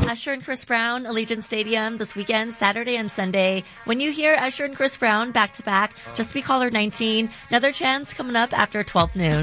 Usher and Chris Brown, Allegiant Stadium this weekend, Saturday and Sunday. When you hear Usher and Chris Brown back to back, just be caller 19. Another chance coming up after 12 noon.